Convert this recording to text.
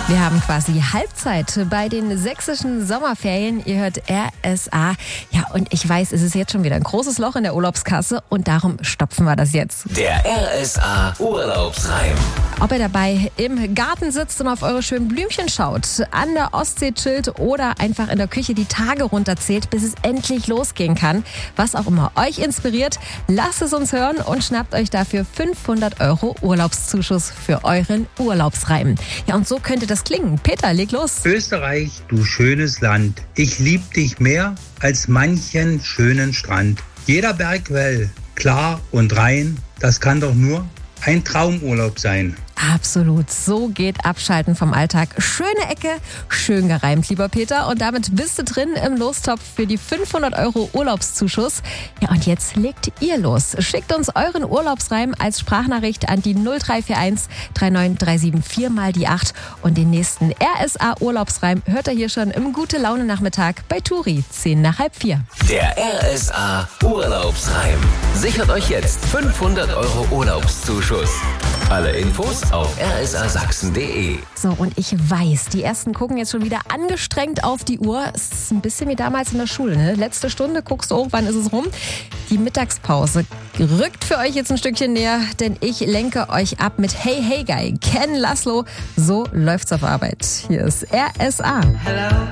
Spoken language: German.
Wir haben quasi Halbzeit bei den sächsischen Sommerferien. Ihr hört RSA. Ja, und ich weiß, es ist jetzt schon wieder ein großes Loch in der Urlaubskasse und darum stopfen wir das jetzt. Der RSA Urlaubsreim. Ob ihr dabei im Garten sitzt und auf eure schönen Blümchen schaut, an der Ostsee chillt oder einfach in der Küche die Tage runterzählt, bis es endlich losgehen kann. Was auch immer euch inspiriert, lasst es uns hören und schnappt euch dafür 500 € Urlaubszuschuss für euren Urlaubsreim. Ja, und so könnte das klingen. Peter, leg los. Österreich, du schönes Land, ich lieb dich mehr als manchen schönen Strand. Jeder Bergquell, klar und rein, das kann doch nur ein Traumurlaub sein. Absolut, so geht Abschalten vom Alltag. Schöne Ecke, schön gereimt, lieber Peter. Und damit bist du drin im Lostopf für die 500 € Urlaubszuschuss. Ja, und jetzt legt ihr los. Schickt uns euren Urlaubsreim als Sprachnachricht an die 0341 3937 mal die 8. Und den nächsten RSA Urlaubsreim hört ihr hier schon im Gute-Laune-Nachmittag bei Turi, 3:10 Der RSA Urlaubsreim. Sichert euch jetzt 500 € Urlaubszuschuss. Alle Infos auf rsasachsen.de. So, und ich weiß, die Ersten gucken jetzt schon wieder angestrengt auf die Uhr. Es ist ein bisschen wie damals in der Schule, ne? Letzte Stunde, guckst du, wann ist es rum? Die Mittagspause rückt für euch jetzt ein Stückchen näher, denn ich lenke euch ab mit Hey Hey Guy, Ken Laszlo. So läuft's auf Arbeit. Hier ist RSA. Hello.